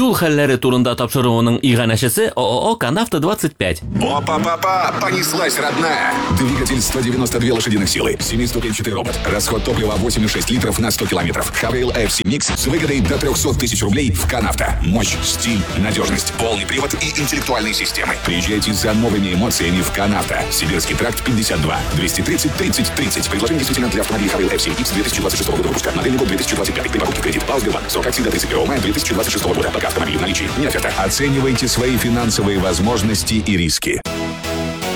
Юл хәлләре турында тапшыруының иганәчесе ООО «Канавто-25». Опа-па-па, понеслась, родная. Двигатель 192 лошадиных силы, 7-ступенчатый робот, расход топлива 8,6 литров на 100 километров. Хавейл FC Mix с выгодой до 300 тысяч рублей в Канавто. Мощь, стиль, надежность, полный привод и интеллектуальные системы. Приезжайте за новыми эмоциями в Канавто. Сибирский тракт 52, 230 30 30. Предложение действительно для автомобилей Хавейл FC Mix 2026 года выпуска. Модельный год 2025. При покупке кредит. ПАО «Сбербанк». Срок акции до 31 мая 2026 года. Пока автомобиль в наличии. Не оферта. Оценивайте свои финансовые возможности и риски.